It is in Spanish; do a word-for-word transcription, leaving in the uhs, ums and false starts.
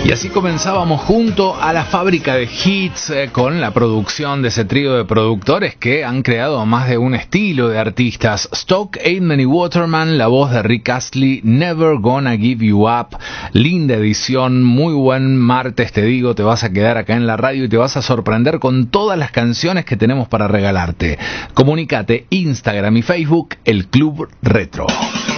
Y así comenzábamos junto a la fábrica de hits eh, con la producción de ese trío de productores que han creado más de un estilo de artistas. Stock Aitken y Waterman, la voz de Rick Astley, Never Gonna Give You Up. Linda edición, muy buen martes, te digo, te vas a quedar acá en la radio y te vas a sorprender con todas las canciones que tenemos para regalarte. Comunícate, Instagram y Facebook, El Club Retro.